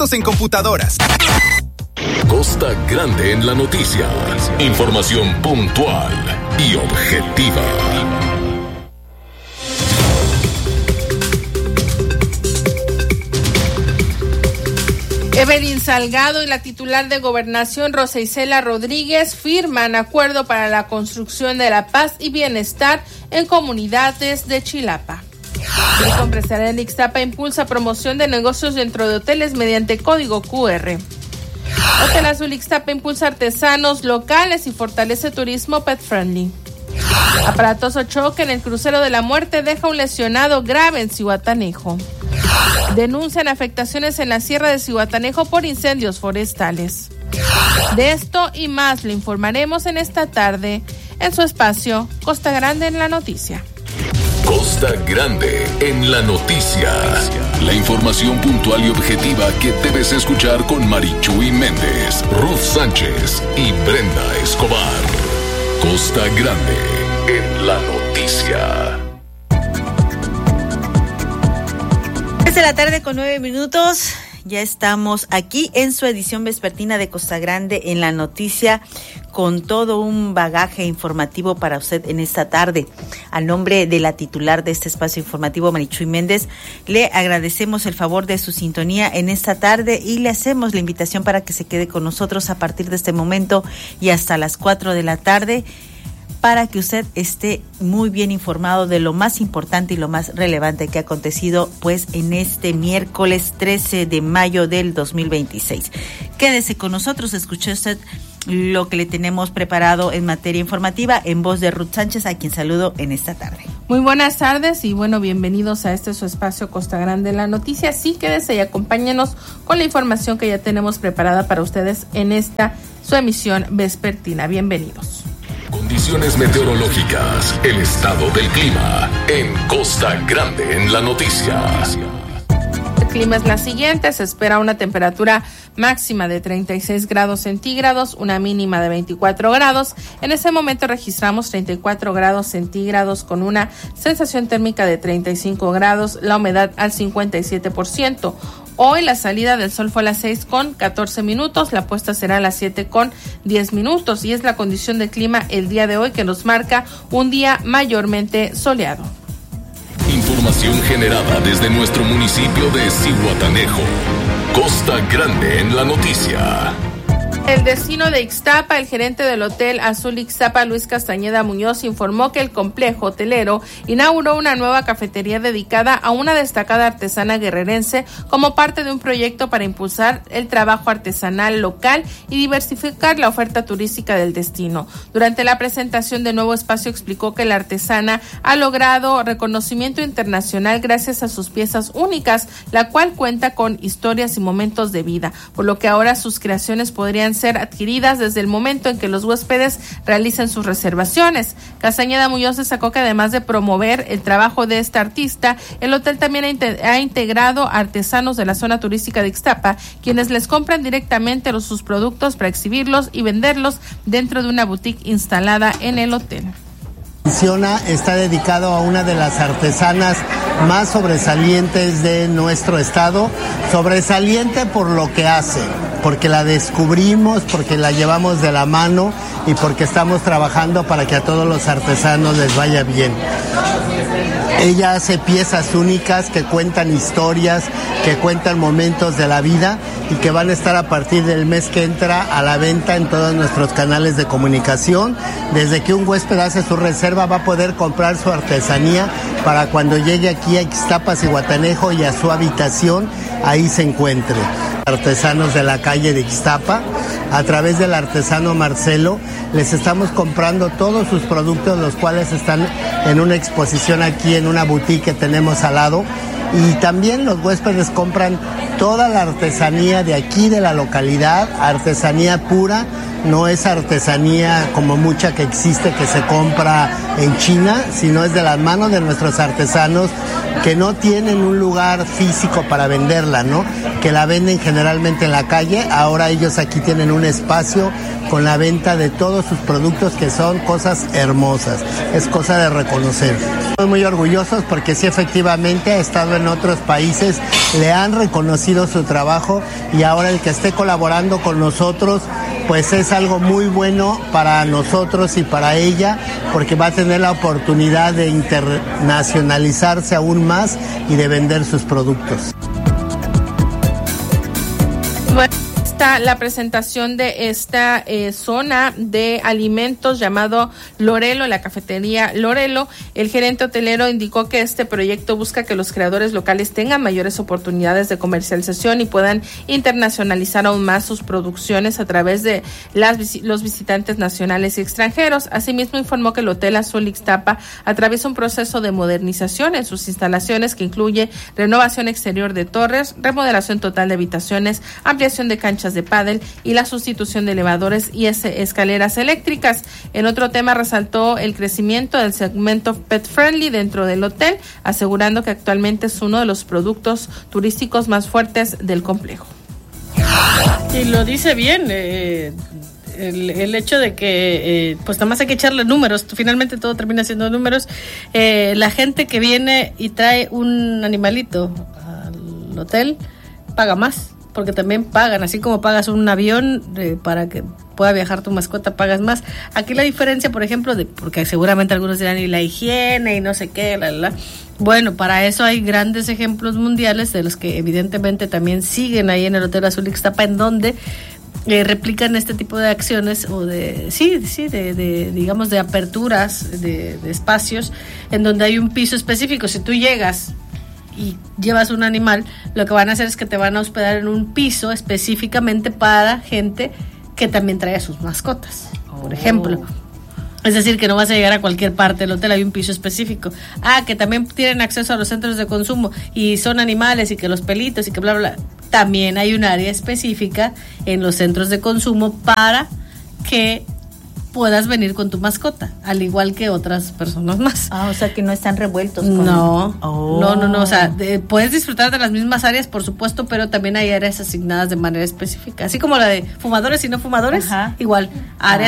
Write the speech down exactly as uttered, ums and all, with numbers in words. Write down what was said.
expertos en computadoras. Costa Grande en la noticia. Información puntual y objetiva. Evelyn Salgado y la titular de Gobernación, Rosa Isela Rodríguez, firman acuerdo para la construcción de la paz y bienestar en comunidades de Chilapa. El Grupo Empresarial Ixtapa impulsa promoción de negocios dentro de hoteles mediante código cu erre. Hotel Azul Ixtapa impulsa artesanos locales y fortalece turismo pet friendly. Aparatoso choque en el crucero de la muerte deja un lesionado grave en Zihuatanejo. Denuncian afectaciones en la sierra de Zihuatanejo por incendios forestales. De esto y más le informaremos en esta tarde en su espacio Costa Grande en la noticia. Costa Grande en la noticia. La información puntual y objetiva que debes escuchar con Marichuy Méndez, Ruth Sánchez y Brenda Escobar. Costa Grande en la noticia. De la tarde con nueve minutos, ya estamos aquí en su edición vespertina de Costa Grande en la noticia, con todo un bagaje informativo para usted en esta tarde. A nombre de la titular de este espacio informativo, Marichuy Méndez, le agradecemos el favor de su sintonía en esta tarde y le hacemos la invitación para que se quede con nosotros a partir de este momento y hasta las cuatro de la tarde, para que usted esté muy bien informado de lo más importante y lo más relevante que ha acontecido pues en este miércoles trece de mayo del dos mil veintiséis. Quédese con nosotros, escuche usted lo que le tenemos preparado en materia informativa en voz de Ruth Sánchez, a quien saludo en esta tarde. Muy buenas tardes y bueno, bienvenidos a este su espacio Costa Grande en la noticia. Sí, quédese y acompáñenos con la información que ya tenemos preparada para ustedes en esta su emisión vespertina. Bienvenidos. Condiciones meteorológicas, el estado del clima en Costa Grande en la noticia. El clima es la siguiente: se espera una temperatura máxima de treinta y seis grados centígrados, una mínima de veinticuatro grados. En ese momento registramos treinta y cuatro grados centígrados con una sensación térmica de treinta y cinco grados, la humedad al cincuenta y siete por ciento. Hoy la salida del sol fue a las seis con catorce minutos, la puesta será a las siete con diez minutos y es la condición de clima el día de hoy que nos marca un día mayormente soleado. Información generada desde nuestro municipio de Zihuatanejo. Costa Grande en la noticia. El destino de Ixtapa, el gerente del Hotel Azul Ixtapa, Luis Castañeda Muñoz, informó que el complejo hotelero inauguró una nueva cafetería dedicada a una destacada artesana guerrerense como parte de un proyecto para impulsar el trabajo artesanal local y diversificar la oferta turística del destino. Durante la presentación del nuevo espacio explicó que la artesana ha logrado reconocimiento internacional gracias a sus piezas únicas, la cual cuenta con historias y momentos de vida, por lo que ahora sus creaciones podrían ser adquiridas desde el momento en que los huéspedes realicen sus reservaciones. Castañeda Muñoz destacó que además de promover el trabajo de esta artista, el hotel también ha integrado artesanos de la zona turística de Ixtapa, quienes les compran directamente los, sus productos para exhibirlos y venderlos dentro de una boutique instalada en el hotel. Está dedicado a una de las artesanas más sobresalientes de nuestro estado, sobresaliente por lo que hace, porque la descubrimos, porque la llevamos de la mano y porque estamos trabajando para que a todos los artesanos les vaya bien. Ella hace piezas únicas que cuentan historias, que cuentan momentos de la vida y que van a estar a partir del mes que entra a la venta en todos nuestros canales de comunicación. Desde que un huésped hace su reserva va a poder comprar su artesanía para cuando llegue aquí a Ixtapa, Zihuatanejo y a su habitación, ahí se encuentre. Artesanos de la calle de Ixtapa, a través del artesano Marcelo, les estamos comprando todos sus productos, los cuales están en una exposición aquí en una boutique que tenemos al lado. Y también los huéspedes compran toda la artesanía de aquí, de la localidad, artesanía pura, no es artesanía como mucha que existe que se compra en China, sino es de las manos de nuestros artesanos que no tienen un lugar físico para venderla, ¿no? Que la venden generalmente en la calle. Ahora ellos aquí tienen un espacio con la venta de todos sus productos, que son cosas hermosas. Es cosa de reconocer. Estoy muy orgullosos porque sí, efectivamente ha estado en otros países, le han reconocido su trabajo, y ahora el que esté colaborando con nosotros pues es algo muy bueno para nosotros y para ella, porque va a tener la oportunidad de internacionalizarse aún más y de vender sus productos. Bueno, está la presentación de esta eh, zona de alimentos llamado Lorelo, la cafetería Lorelo. El gerente hotelero indicó que este proyecto busca que los creadores locales tengan mayores oportunidades de comercialización y puedan internacionalizar aún más sus producciones a través de las, los visitantes nacionales y extranjeros. Asimismo, informó que el Hotel Azul Ixtapa atraviesa un proceso de modernización en sus instalaciones que incluye renovación exterior de torres, remodelación total de habitaciones, ampliación de canchas de pádel y la sustitución de elevadores y escaleras eléctricas. En otro tema, resaltó el crecimiento del segmento pet friendly dentro del hotel, asegurando que actualmente es uno de los productos turísticos más fuertes del complejo. Y lo dice bien, eh, el, el hecho de que eh, pues nada más hay que echarle números, finalmente todo termina siendo números. Eh, la gente que viene y trae un animalito al hotel paga más, porque también pagan, así como pagas un avión eh, para que pueda viajar tu mascota, pagas más. Aquí la diferencia, por ejemplo, de porque seguramente algunos dirán, y la higiene, y no sé qué, la, la. Bueno, para eso hay grandes ejemplos mundiales, de los que evidentemente también siguen ahí en el Hotel Azul Ixtapa, en donde eh, replican este tipo de acciones, o de, sí, sí, de, de digamos, de aperturas, de, de espacios, en donde hay un piso específico. Si tú llegas y llevas un animal, lo que van a hacer es que te van a hospedar en un piso específicamente para gente que también trae a sus mascotas, por oh. ejemplo. Es decir, que no vas a llegar a cualquier parte del hotel, hay un piso específico. Ah, que también tienen acceso a los centros de consumo y son animales, y que los pelitos y que bla, bla. También hay un área específica en los centros de consumo para que puedas venir con tu mascota, al igual que otras personas más. Ah, o sea que no están revueltos. Con no, oh. no, no, no, o sea, de, puedes disfrutar de las mismas áreas, por supuesto, pero también hay áreas asignadas de manera específica, así como la de fumadores y no fumadores. Ajá. Igual, áreas